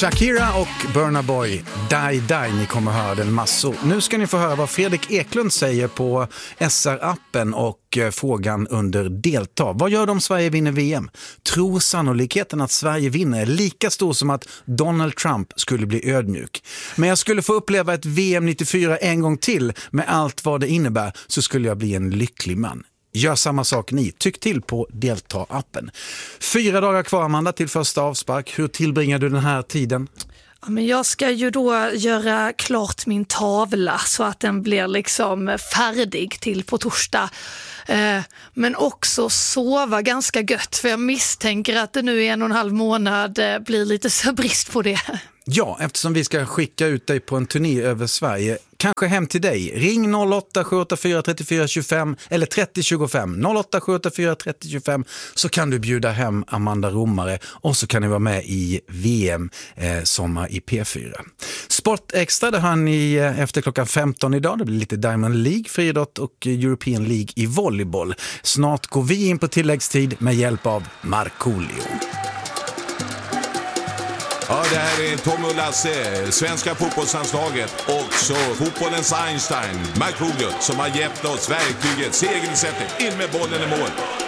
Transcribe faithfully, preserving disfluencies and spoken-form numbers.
Shakira och Burna Boy, Die Die, ni kommer höra den massor. Nu ska ni få höra vad Fredrik Eklund säger på S R-appen och frågan under delta. Vad gör de om Sverige vinner V M? Tror sannolikheten att Sverige vinner är lika stor som att Donald Trump skulle bli ödmjuk. Men jag skulle få uppleva ett V M nittiofyra en gång till med allt vad det innebär, så skulle jag bli en lycklig man. Gör samma sak ni. Tyck till på delta-appen. Fyra dagar kvar, Amanda, till första avspark. Hur tillbringar du den här tiden? Ja, men jag ska ju då göra klart min tavla så att den blir liksom färdig till på torsdag. Eh, men också sova ganska gött, för jag misstänker att det nu i en och en halv månad eh, blir lite så brist på det. Ja, eftersom vi ska skicka ut dig på en turné över Sverige, kanske hem till dig. Ring noll åtta sju åtta fyra tre fyra två fem eller trettio tjugofem. noll åtta sju åtta fyra trettio tjugofem, så kan du bjuda hem Amanda Romare och så kan ni vara med i V M eh, sommar i P fyra. Sport Extra, det har ni eh, efter klockan femton idag. Det blir lite Diamond League, friidrott och European League i volleyboll. Snart går vi in på tilläggstid med hjälp av Markoolio. Ja, det här är Tom och Lasse, svenska fotbollslandslaget och så fotbollens Einstein, Markoolio, som har gett oss verktyget, segersättet, in med bollen i mål.